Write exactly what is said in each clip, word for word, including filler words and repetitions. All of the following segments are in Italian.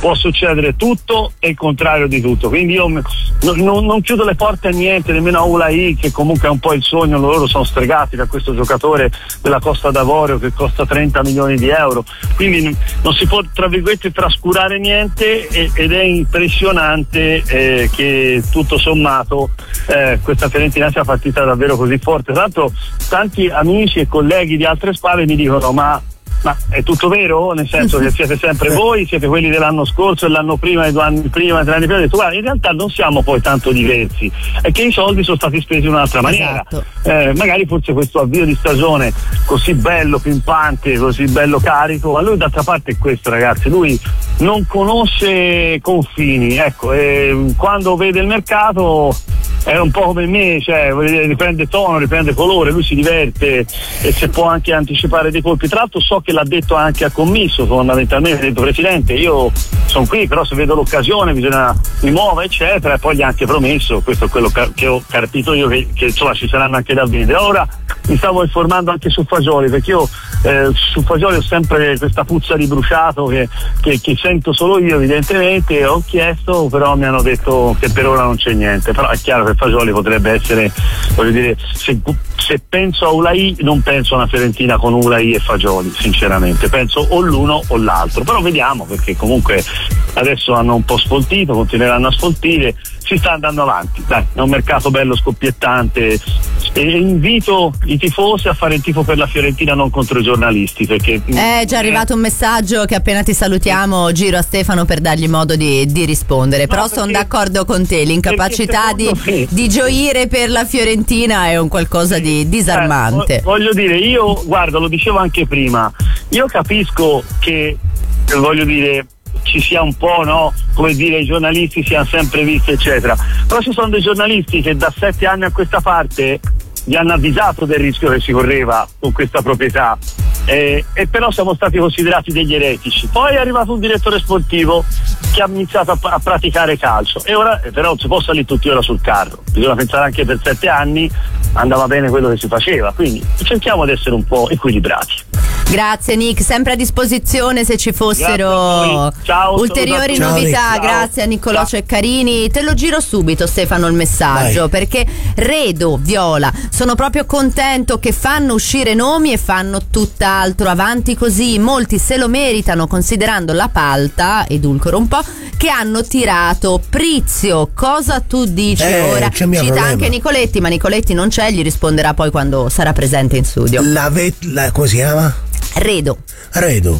può succedere tutto e il contrario di tutto, quindi io non, non, non chiudo le porte a niente, nemmeno a Ulai, che comunque è un po' il sogno, loro sono stregati da questo giocatore della Costa d'Avorio che costa trenta milioni di euro, quindi non si può tra virgolette trascurare niente, ed è impressionante eh, che tutto sommato eh, questa Fiorentina sia partita davvero così forte. Tra l'altro tanti amici e colleghi di altre squadre mi dicono ma Ma è tutto vero? Nel senso che siete sempre voi, siete quelli dell'anno scorso e l'anno prima e due anni prima e tre anni prima. Ho detto, guarda, in realtà non siamo poi tanto diversi, è che i soldi sono stati spesi in un'altra maniera. Esatto. Eh, magari forse questo avvio di stagione così bello, pimpante, così bello carico, ma lui d'altra parte è questo, ragazzi, lui non conosce confini, ecco, e quando vede il mercato è un po' come me, cioè riprende tono, riprende colore, lui si diverte e se può anche anticipare dei colpi. Tra l'altro so che l'ha detto anche a commisso, fondamentalmente ha detto presidente io sono qui, però se vedo l'occasione bisogna mi muova eccetera, e poi gli ha anche promesso, questo è quello che ho capito io, che, che insomma ci saranno anche da vendere. Ora mi stavo informando anche su Fagioli, perché io eh, su Fagioli ho sempre questa puzza di bruciato che, che, che sento solo io evidentemente, ho chiesto però mi hanno detto che per ora non c'è niente, però è chiaro che Fagioli potrebbe essere, voglio dire, se, se penso a Ulai non penso a una Fiorentina con Ulai e Fagioli, sinceramente penso o l'uno o l'altro, però vediamo, perché comunque adesso hanno un po' sfoltito, continueranno a sfoltire, si sta andando avanti, dai, è un mercato bello scoppiettante e invito i tifosi a fare il tifo per la Fiorentina, non contro i giornalisti, perché è già arrivato un messaggio che appena ti salutiamo giro a Stefano per dargli modo di, di rispondere, no, però sono d'accordo con te, l'incapacità di, di gioire per la Fiorentina è un qualcosa di disarmante. Eh, voglio dire, io guarda, lo dicevo anche prima, io capisco che voglio dire ci sia un po', no, come dire, i giornalisti siano sempre visti eccetera, però ci sono dei giornalisti che da sette anni a questa parte gli hanno avvisato del rischio che si correva con questa proprietà, eh, e però siamo stati considerati degli eretici. Poi è arrivato un direttore sportivo che ha iniziato a, a praticare calcio e ora eh, però non si può salire tutti ora sul carro, bisogna pensare anche per sette anni andava bene quello che si faceva, quindi cerchiamo di essere un po' equilibrati. Grazie Nick, sempre a disposizione se ci fossero ciao, ulteriori ciao, novità. ciao. Grazie a Niccolò Ceccarini. Te lo giro subito Stefano il messaggio. Vai. Perché Redo, Viola, sono proprio contento che fanno uscire nomi e fanno tutt'altro, avanti così, molti se lo meritano considerando la palta, edulcoro un po', che hanno tirato. Prizio, cosa tu dici eh, ora? Cita problema. Anche Nicoletti, ma Nicoletti non c'è, gli risponderà poi quando sarà presente in studio. La, vet- la come si chiama? Redo. Redo.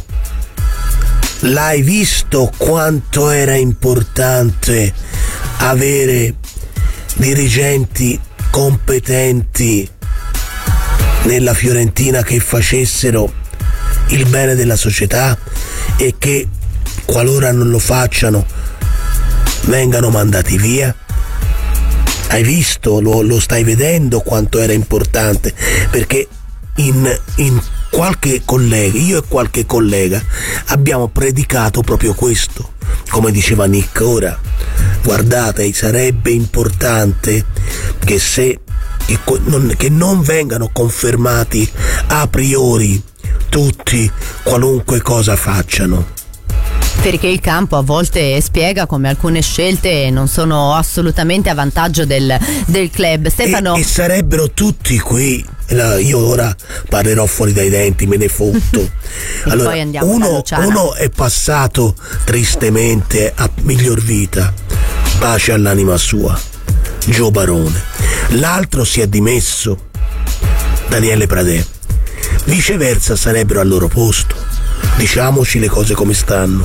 L'hai visto quanto era importante avere dirigenti competenti nella Fiorentina che facessero il bene della società e che, qualora non lo facciano, vengano mandati via? Hai visto, lo, lo stai vedendo quanto era importante, perché in, in qualche collega, io e qualche collega abbiamo predicato proprio questo, come diceva Nick ora. Guardate, sarebbe importante che se che, non, che non vengano confermati a priori tutti, qualunque cosa facciano. Perché il campo a volte spiega come alcune scelte non sono assolutamente a vantaggio del, del club. Stefano. E, e sarebbero tutti qui. Io ora parlerò fuori dai denti, me ne fotto. Allora, poi andiamo uno, uno è passato tristemente a miglior vita, pace all'anima sua, Gio Barone. L'altro si è dimesso, Daniele Pradè. Viceversa sarebbero al loro posto. Diciamoci le cose come stanno,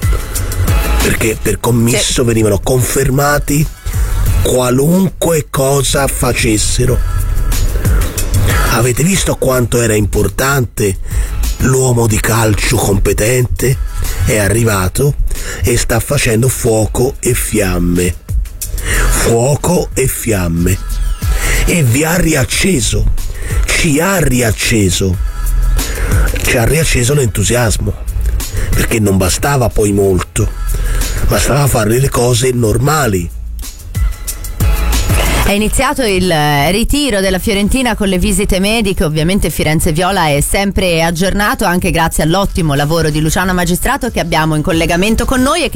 perché per commisso venivano confermati qualunque cosa facessero. Avete visto quanto era importante l'uomo di calcio competente? È arrivato e sta facendo fuoco e fiamme, fuoco e fiamme, e vi ha riacceso, ci ha riacceso, ci ha riacceso l'entusiasmo, perché non bastava poi molto, bastava fare le cose normali. È iniziato il ritiro della Fiorentina con le visite mediche, ovviamente Firenze Viola è sempre aggiornato anche grazie all'ottimo lavoro di Luciano Magistrato che abbiamo in collegamento con noi e che